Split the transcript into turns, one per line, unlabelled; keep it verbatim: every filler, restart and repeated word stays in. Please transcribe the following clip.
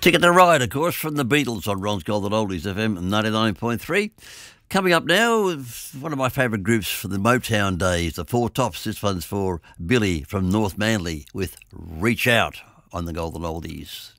Ticket to Ride, of course, from the Beatles on Ron's Golden Oldies F M ninety-nine point three. Coming up now, one of my favourite groups for the Motown days, the Four Tops. This one's for Billy from North Manly with Reach Out on the Golden Oldies.